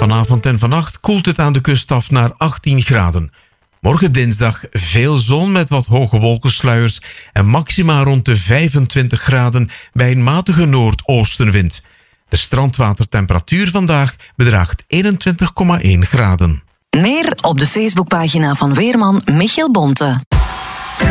Vanavond en vannacht koelt het aan de kust af naar 18 graden. Morgen dinsdag veel zon met wat hoge wolkensluiers en maxima rond de 25 graden bij een matige noordoostenwind. De strandwatertemperatuur vandaag bedraagt 21,1 graden. Meer op de Facebookpagina van weerman Michiel Bonte.